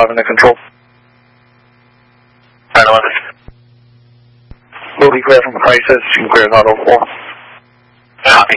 911 to control. 911. Will be clear from the crisis. You can clear 904. Copy.